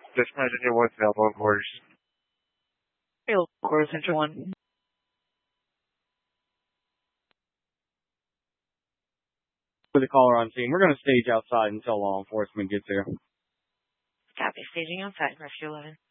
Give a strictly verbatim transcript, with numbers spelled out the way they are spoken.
Just imagine your voicemail, of course. Hey, Quarter Central One. With the caller on scene, we're going to stage outside until law enforcement gets here. Copy. Staging outside, Rescue eleven.